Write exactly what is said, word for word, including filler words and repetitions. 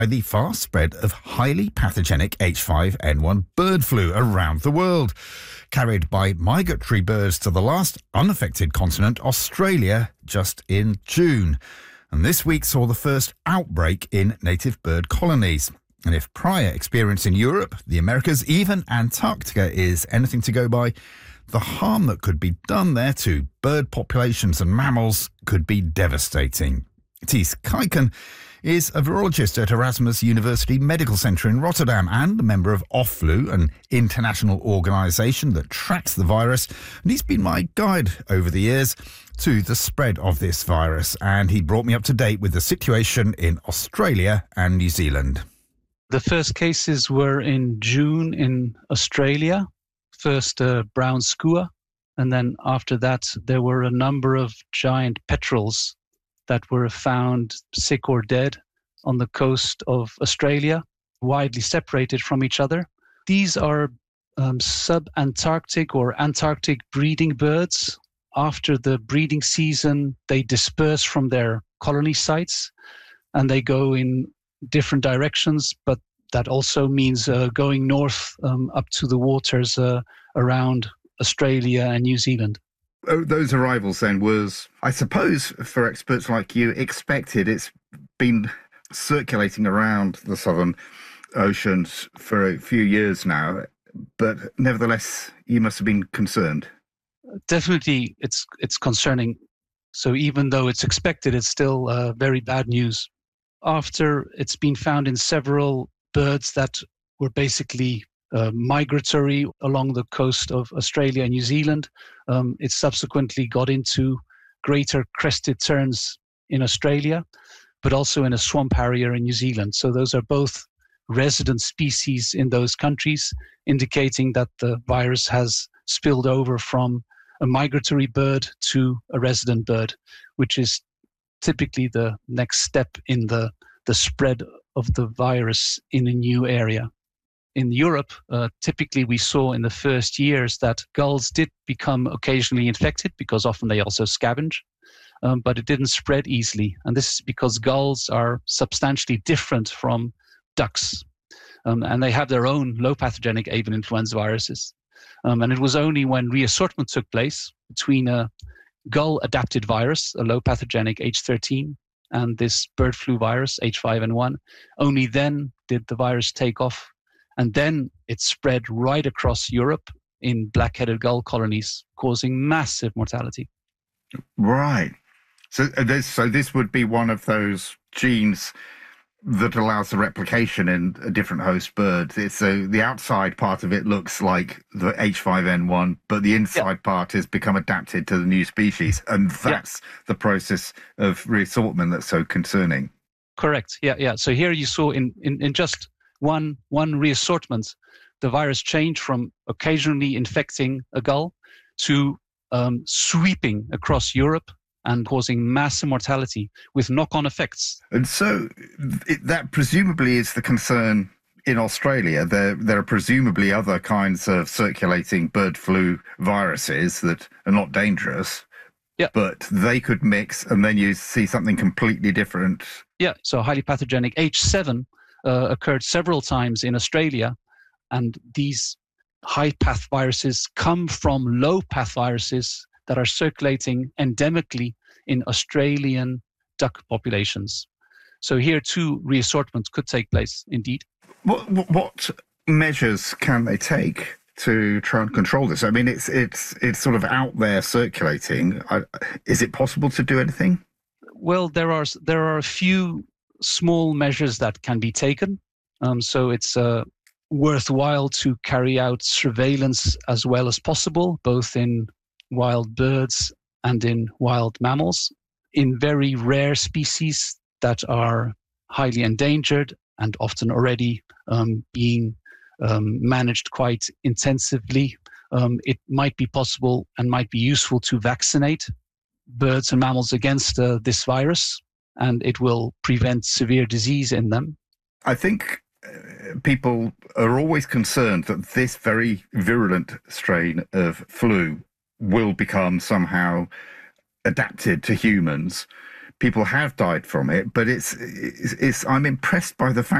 the fast spread of highly pathogenic H five N one bird flu around the world, carried by migratory birds to the last unaffected continent, Australia, just in June. And this week saw the first outbreak in native bird colonies. And if prior experience in Europe, the Americas, even Antarctica is anything to go by, the harm that could be done there to bird populations and mammals could be devastating. Thijs Kijken is a virologist at Erasmus University Medical Centre in Rotterdam and a member of OFFLU, an international organisation that tracks the virus. And he's been my guide over the years to the spread of this virus. And he brought me up to date with the situation in Australia and New Zealand. The first cases were in June in Australia, first uh, brown skua, and then after that there were a number of giant petrels that were found sick or dead on the coast of Australia, widely separated from each other. These are um, sub-Antarctic or Antarctic breeding birds. After the breeding season, they disperse from their colony sites and they go in different directions, but that also means uh, going north um, up to the waters uh, around Australia and New Zealand. Oh, those arrivals then was, I suppose, for experts like you, expected. It's been circulating around the southern oceans for a few years now, but nevertheless, you must have been concerned. Definitely, it's it's concerning. So even though it's expected, it's still uh, very bad news. After it's been found in several birds that were basically uh, migratory along the coast of Australia and New Zealand, um, it subsequently got into greater crested terns in Australia, but also in a swamp harrier in New Zealand. So those are both resident species in those countries, indicating that the virus has spilled over from a migratory bird to a resident bird, which is typically the next step in the, the spread of the virus in a new area. In Europe, uh, typically we saw in the first years that gulls did become occasionally infected because often they also scavenge, um, but it didn't spread easily. And this is because gulls are substantially different from ducks, um, and they have their own low pathogenic avian influenza viruses. Um, and it was only when reassortment took place between a gull-adapted virus, a low pathogenic H thirteen, and this bird flu virus, H five N one, only then did the virus take off. And then it spread right across Europe in black-headed gull colonies, causing massive mortality. Right. So this, so this would be one of those genes that allows the replication in a different host bird. It's so the outside part of it looks like the H five N one, but the inside yeah. part has become adapted to the new species. And that's yeah. the process of reassortment that's so concerning. Correct. Yeah, yeah. So here you saw in, in, in just one one reassortment, the virus changed from occasionally infecting a gull to um, sweeping across Europe and causing mass mortality with knock-on effects. And so it, that presumably is the concern in Australia. There, there are presumably other kinds of circulating bird flu viruses that are not dangerous, yeah. but they could mix and then you see something completely different. Yeah, so highly pathogenic H seven uh, occurred several times in Australia, and these high path viruses come from low path viruses that are circulating endemically in Australian duck populations. So here too, reassortment could take place, indeed. What, what measures can they take to try and control this? I mean, it's it's it's sort of out there circulating. I, is it possible to do anything? Well, there are there are a few small measures that can be taken. Um, so it's uh, worthwhile to carry out surveillance as well as possible, both in wild birds and in wild mammals. In very rare species that are highly endangered and often already um, being um, managed quite intensively, um, it might be possible and might be useful to vaccinate birds and mammals against uh, this virus, and it will prevent severe disease in them. I think uh, people are always concerned that this very virulent strain of flu will become somehow adapted to humans people have died from it, but it's, it's, it's I'm impressed by the fact